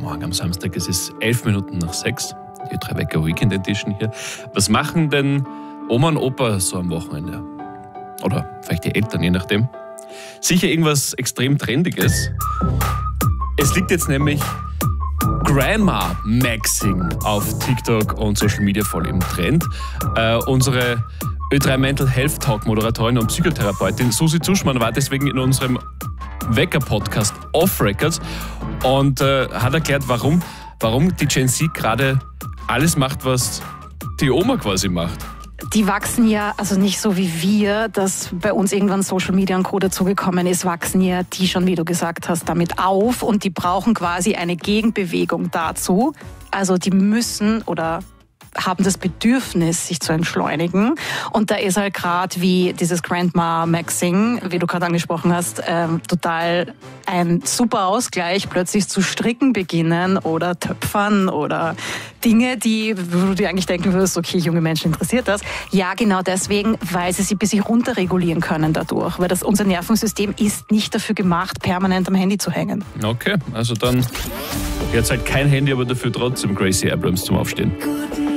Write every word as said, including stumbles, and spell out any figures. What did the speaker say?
Morgen am Samstag. Es ist elf Minuten nach sechs. Die drei Wecker Weekend Edition hier. Was machen denn Oma und Opa so am Wochenende? Oder vielleicht die Eltern, je nachdem. Sicher irgendwas extrem Trendiges. Es liegt jetzt nämlich Grandma Maxing auf TikTok und Social Media voll im Trend. Äh, unsere Ö drei Mental Health Talk Moderatorin und Psychotherapeutin Susi Zuschmann war deswegen in unserem Wecker-Podcast Off Records und äh, hat erklärt, warum, warum die Gen Z gerade alles macht, was die Oma quasi macht. Die wachsen ja, also nicht so wie wir, dass bei uns irgendwann Social Media und Co. dazugekommen ist, wachsen ja die schon, wie du gesagt hast, damit auf und die brauchen quasi eine Gegenbewegung dazu. Also die müssen oder haben das Bedürfnis, sich zu entschleunigen. Und da ist halt gerade wie dieses Grandma Maxing, wie du gerade angesprochen hast, ähm, total ein super Ausgleich, plötzlich zu stricken beginnen oder töpfern oder Dinge, die, wo du dir eigentlich denken würdest, okay, junge Menschen interessiert das. Ja, genau deswegen, weil sie sich ein bisschen runterregulieren können dadurch, weil das, unser Nervensystem ist nicht dafür gemacht, permanent am Handy zu hängen. Okay, also dann jetzt halt kein Handy, aber dafür trotzdem Gracie Abrams zum Aufstehen.